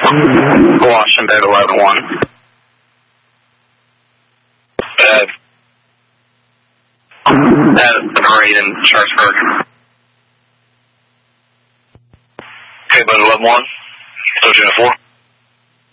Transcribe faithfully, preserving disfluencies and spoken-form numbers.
Washington eleven one. Bad. That is the parade in Sharpsburg. Okay, but eleven one. Still doing four.